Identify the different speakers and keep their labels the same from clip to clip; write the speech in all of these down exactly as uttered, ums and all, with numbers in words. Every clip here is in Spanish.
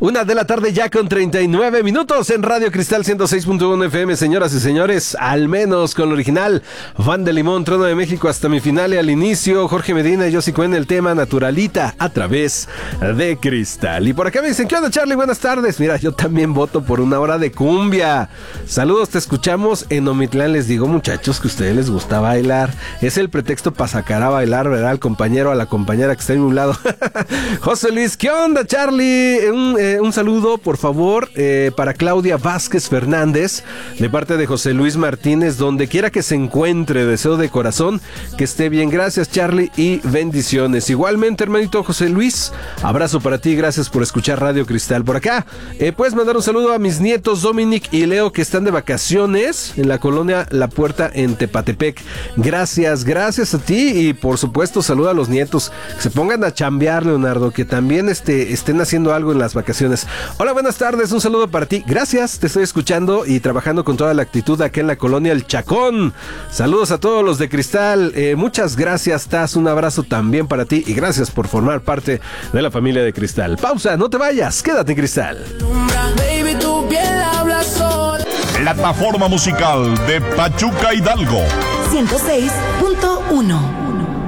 Speaker 1: Una de la tarde ya con treinta y nueve minutos en Radio Cristal ciento seis punto uno F M, señoras y señores, al menos con lo original. Van de Limón, Trono de México hasta mi final y al inicio, Jorge Medina y Yossi Cuen, el tema Naturalita a través de Cristal. Y por acá me dicen, ¿qué onda, Charlie? Buenas tardes. Mira, yo también voto por una hora de cumbia. Saludos, te escuchamos en Omitlán. Les digo, muchachos, que a ustedes les gusta bailar. Es el pretexto para sacar a bailar, ¿verdad? Al compañero, a la compañera que está en un lado. José Luis, ¿qué onda, Charlie? Un, eh, un saludo, por favor, eh, para Claudia Vázquez Fernández, de parte de José Luis Martínez, donde quiera que se encuentre, deseo de corazón que esté bien. Gracias, Charlie, y bendiciones. Igualmente, hermanito José Luis, abrazo para ti, gracias por escuchar Radio Cristal. Por acá, eh, puedes mandar un saludo a mis nietos Dominic y Leo, que están de vacaciones en la colonia La Puerta en Tepatepec. Gracias, gracias a ti, y por supuesto, saluda a los nietos, que se pongan a chambear, Leonardo, que también este, estén haciendo algo en las vacaciones. Hola, buenas tardes, un saludo para ti. Gracias, te estoy escuchando y trabajando con toda la actitud acá en la colonia El Chacón. Saludos a todos los de Cristal. Eh, muchas gracias, Taz. Un abrazo también para ti y gracias por formar parte de la familia de Cristal. Pausa, no te vayas, quédate en Cristal.
Speaker 2: Plataforma musical de Pachuca Hidalgo.
Speaker 3: ciento seis punto uno.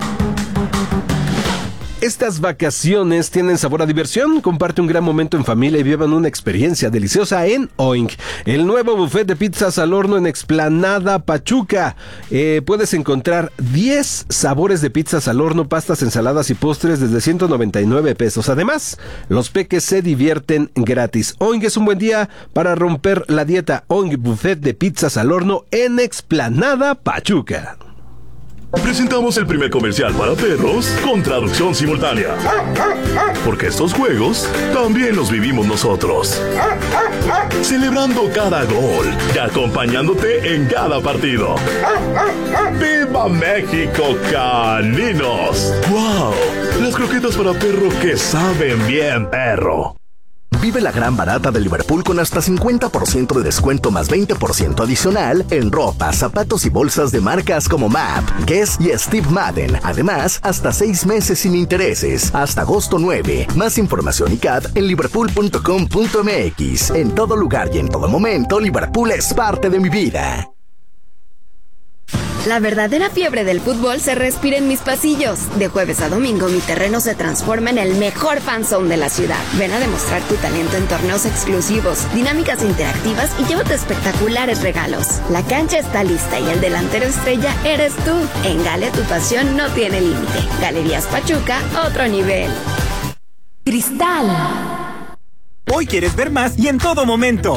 Speaker 1: Estas vacaciones tienen sabor a diversión. Comparte un gran momento en familia y vivan una experiencia deliciosa en Oink, el nuevo buffet de pizzas al horno en Explanada Pachuca. Eh, puedes encontrar diez sabores de pizzas al horno, pastas, ensaladas y postres desde ciento noventa y nueve pesos. Además, los peques se divierten gratis. Oink es un buen día para romper la dieta. Oink, buffet de pizzas al horno en Explanada Pachuca.
Speaker 4: Presentamos el primer comercial para perros con traducción simultánea. Porque estos juegos también los vivimos nosotros. Celebrando cada gol y acompañándote en cada partido. ¡Viva México, caninos! ¡Wow! Las croquetas para perro que saben bien, perro.
Speaker 5: Vive la gran barata de Liverpool con hasta cincuenta por ciento de descuento más veinte por ciento adicional en ropa, zapatos y bolsas de marcas como Map, Guess y Steve Madden. Además, hasta seis meses sin intereses, hasta agosto nueve. Más información y C A D en liverpool punto com punto m x. En todo lugar y en todo momento, Liverpool es parte de mi vida.
Speaker 6: La verdadera fiebre del fútbol se respira en mis pasillos. De jueves a domingo, mi terreno se transforma en el mejor fanzone de la ciudad. Ven a demostrar tu talento en torneos exclusivos, dinámicas interactivas y llévate espectaculares regalos. La cancha está lista y el delantero estrella eres tú. En Gale, tu pasión no tiene límite. Galerías Pachuca, otro nivel.
Speaker 3: Cristal.
Speaker 7: Hoy quieres ver más y en todo momento.